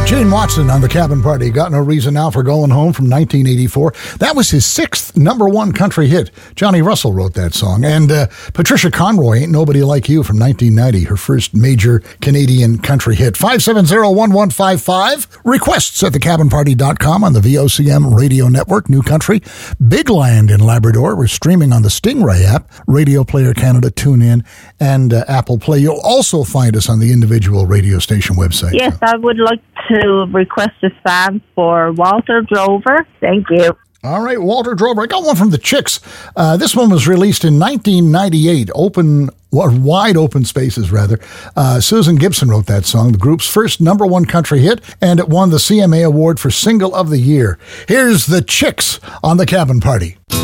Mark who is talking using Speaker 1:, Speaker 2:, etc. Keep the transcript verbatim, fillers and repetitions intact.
Speaker 1: Gene Watson on the Cabin Party. Got No Reason Now for Going Home from nineteen eighty-four. That was his sixth number one country hit. Johnny Russell wrote that song. And uh, Patricia Conroy, Ain't Nobody Like You from nineteen ninety, her first major Canadian country hit. five seven zero, one one five five. Requests at the cabin party dot com on the V O C M radio network, New Country. Big Land in Labrador. We're streaming on the Stingray app, Radio Player Canada, TuneIn, and uh, Apple Play. You'll also find us on the individual radio station website.
Speaker 2: Yes, I would like to request a song for Walter Drover. Thank you.
Speaker 1: All right, Walter Drover. I got one from the Chicks. Uh, this one was released in nineteen ninety-eight. Open, well, Wide Open Spaces, rather. Uh, Susan Gibson wrote that song, the group's first number one country hit, and it won the C M A Award for Single of the Year. Here's the Chicks on the Cabin Party.